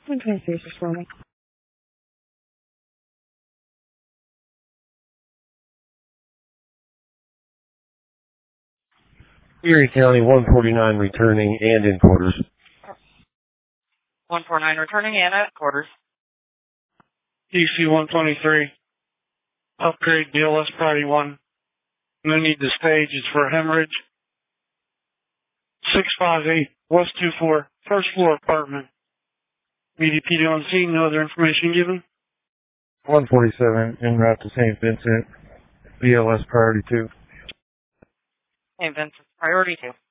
123 is responding. Erie County 149 returning and in quarters. 149 returning and at quarters. DC 123. Upgrade BLS priority 1. No need to stage. It's for hemorrhage. 658 West 24, first floor apartment. Media PD on scene. No other information given. 147 en route to St. Vincent. BLS priority 2. St. Vincent priority 2.